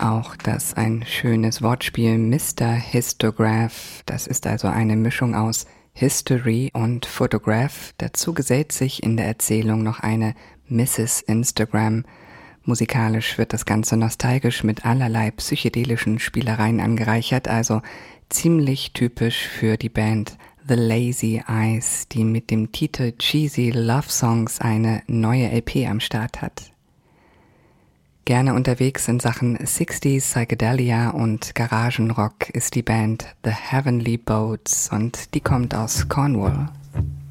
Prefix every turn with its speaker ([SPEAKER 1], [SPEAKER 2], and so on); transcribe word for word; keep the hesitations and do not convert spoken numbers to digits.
[SPEAKER 1] Auch das ein schönes Wortspiel Mister Histograph. Das ist also eine Mischung aus History und Photograph. Dazu gesellt sich in der Erzählung noch eine Misses Instagram. Musikalisch wird das Ganze nostalgisch mit allerlei psychedelischen Spielereien angereichert, also ziemlich typisch für die Band The Lazy Eyes, die mit dem Titel Cheesy Love Songs eine neue L P am Start hat. Gerne unterwegs in Sachen sechziger Psychedelia und Garagenrock ist die Band The Heavenly Boats und die kommt aus Cornwall.